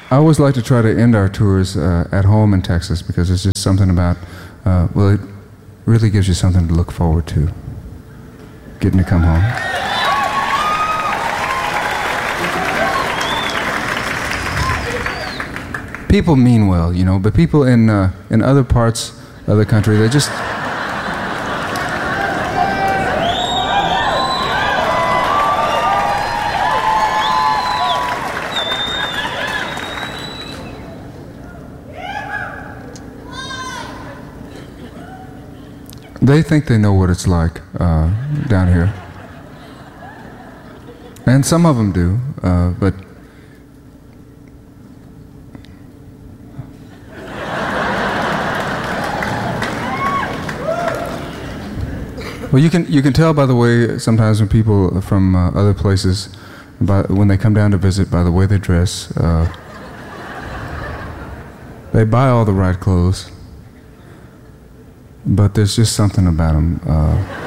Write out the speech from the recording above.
I always like to try to end our tours at home in Texas because it's just something about, well, it really gives you something to look forward to, getting to come home. People mean well, you know, but people in other parts of the country, they just... They think they know what it's like down here. And some of them do, but... Well, you can tell by the way sometimes when people from other places, when they come down to visit, by the way they dress. They buy all the right clothes, but there's just something about them.